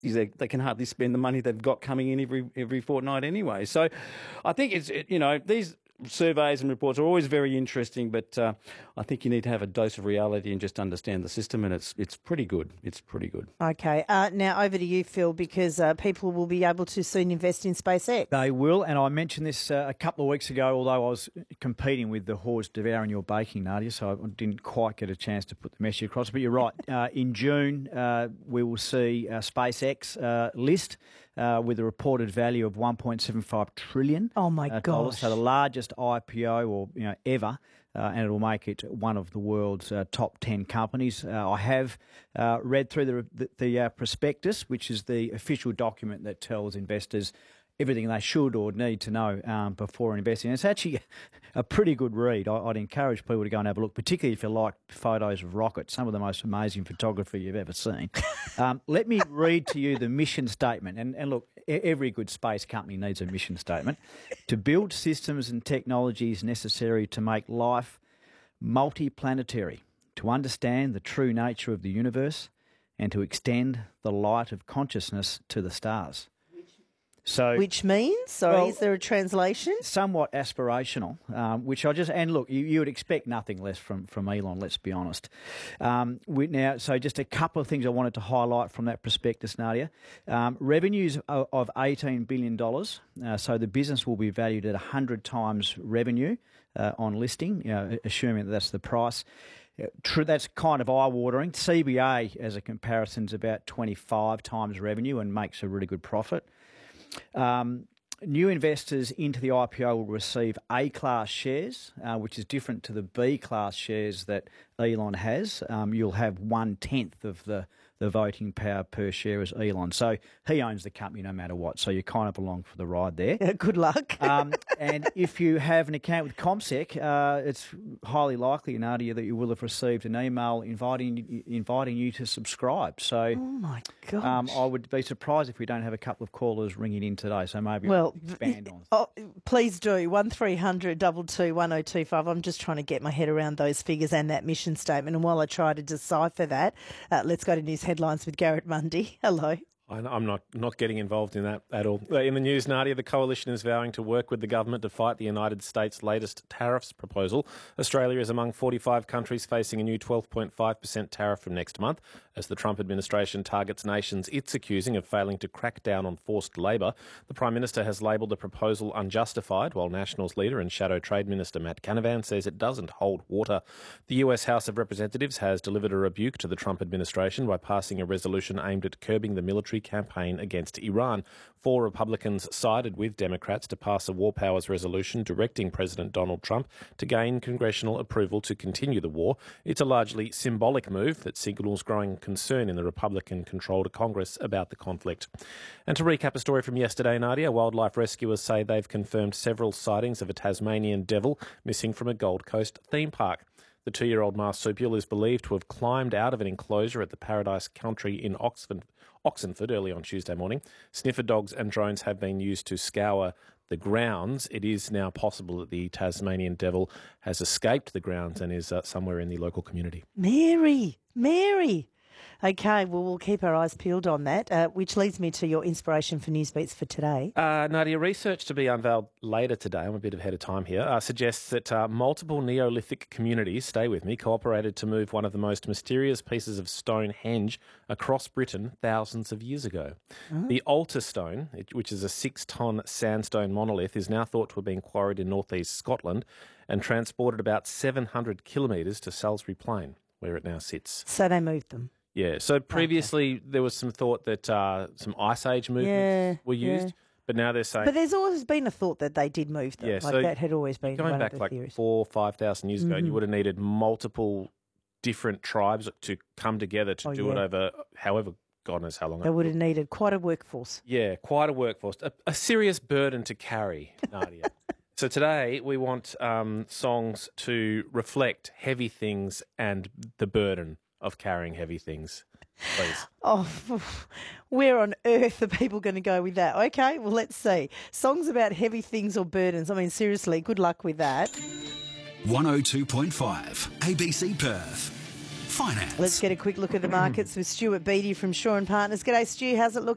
they can hardly spend the money they've got coming in every fortnight anyway. So I think these surveys and reports are always very interesting, but I think you need to have a dose of reality and just understand the system, and it's pretty good. It's pretty good. Okay. Now over to you, Phil, because people will be able to soon invest in SpaceX. They will, and I mentioned this a couple of weeks ago, although I was competing with the horse devouring your baking, Nadia, so I didn't quite get a chance to put the message across. But you're right. In June, we will see SpaceX list with a reported value of $1.75 trillion. Oh my gosh! So the largest IPO or ever, and it will make it one of the world's top 10 companies. I have read through the prospectus, which is the official document that tells investors everything they should or need to know before investing. And it's actually a pretty good read. I'd encourage people to go and have a look, particularly if you like photos of rockets, some of the most amazing photography you've ever seen. Let me read to you the mission statement. And look, every good space company needs a mission statement. To build systems and technologies necessary to make life multiplanetary, to understand the true nature of the universe, and to extend the light of consciousness to the stars. So, which means, is there a translation? Somewhat aspirational, which and look, you would expect nothing less from Elon, let's be honest. So just a couple of things I wanted to highlight from that prospectus, Nadia. Revenues of $18 billion, so the business will be valued at 100 times revenue on listing, assuming that's the price. True, that's kind of eye-watering. CBA, as a comparison, is about 25 times revenue and makes a really good profit. New investors into the IPO will receive A-class shares, which is different to the B-class shares that Elon has. You'll have 1/10 of the voting power per share as Elon. So he owns the company no matter what. So you kind of belong for the ride there. Good luck. And if you have an account with CommSec, it's highly likely, Nadia, that you will have received an email inviting you to subscribe. So, oh my gosh. I would be surprised if we don't have a couple of callers ringing in today. So maybe I'll expand on. Oh, please do. 1300 22 1025. I'm just trying to get my head around those figures and that mission statement. And while I try to decipher that, let's go to news headlines with Garrett Mundy. Hello. I'm not getting involved in that at all. In the news, Nadia, the coalition is vowing to work with the government to fight the United States' latest tariffs proposal. Australia is among 45 countries facing a new 12.5% tariff from next month as the Trump administration targets nations it's accusing of failing to crack down on forced labour. The Prime Minister has labelled the proposal unjustified, while Nationals leader and Shadow Trade Minister Matt Canavan says it doesn't hold water. The US House of Representatives has delivered a rebuke to the Trump administration by passing a resolution aimed at curbing the military campaign against Iran. 4 Republicans sided with Democrats to pass a war powers resolution directing President Donald Trump to gain congressional approval to continue the war. It's a largely symbolic move that signals growing concern in the Republican-controlled Congress about the conflict. And to recap a story from yesterday, Nadia, wildlife rescuers say they've confirmed several sightings of a Tasmanian devil missing from a Gold Coast theme park. The 2-year-old marsupial is believed to have climbed out of an enclosure at the Paradise Country in Oxenford early on Tuesday morning. Sniffer dogs and drones have been used to scour the grounds. It is now possible that the Tasmanian devil has escaped the grounds and is somewhere in the local community. Mary. Okay, well, we'll keep our eyes peeled on that, which leads me to your inspiration for Newsbeats for today. Nadia, research to be unveiled later today, I'm a bit ahead of time here, suggests that multiple Neolithic communities, stay with me, cooperated to move one of the most mysterious pieces of Stonehenge across Britain thousands of years ago. The Altar Stone, which is a 6-ton sandstone monolith, is now thought to have been quarried in northeast Scotland and transported about 700 kilometres to Salisbury Plain, where it now sits. So they moved them. Yeah, so previously there was some thought that some Ice Age movements were used, but now they're saying... But there's always been a thought that they did move them. Yeah, like so that had always been going one back of the like theories. 4,000 or 5,000 years ago, you would have needed multiple different tribes to come together to do it over however, God knows how long. They would have needed quite a workforce. Yeah, quite a workforce. A serious burden to carry, Nadia. So today we want songs to reflect heavy things and the burden of carrying heavy things, please. Oh, where on earth are people going to go with that? Okay, well, let's see. Songs about heavy things or burdens. I mean, seriously, good luck with that. 102.5 ABC Perth. Finance. Let's get a quick look at the markets with Stuart Beattie from Shaw and Partners. G'day, Stu. How's it looking?